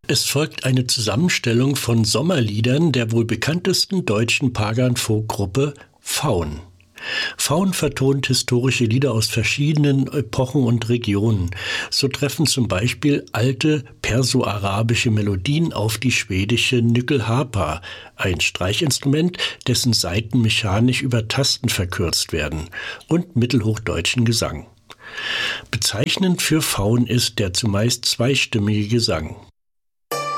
Es folgt eine Zusammenstellung von Sommerliedern der wohl bekanntesten deutschen Pagan-Folk-Gruppe Faun. Faun vertont historische Lieder aus verschiedenen Epochen und Regionen. So treffen zum Beispiel alte perso-arabische Melodien auf die schwedische Nyckelharpa, ein Streichinstrument, dessen Saiten mechanisch über Tasten verkürzt werden, und mittelhochdeutschen Gesang. Bezeichnend für Faun ist der zumeist zweistimmige Gesang.